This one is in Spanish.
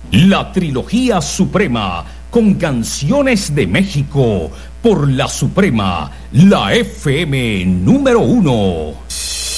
La trilogía suprema con canciones de México por la Suprema, la FM número 1.